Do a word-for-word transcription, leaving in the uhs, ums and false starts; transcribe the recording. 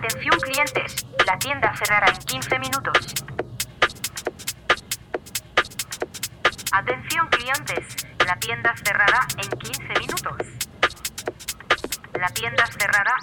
Atención clientes, la tienda cerrará en quince minutos. Atención clientes, la tienda cerrará en quince minutos. La tienda cerrará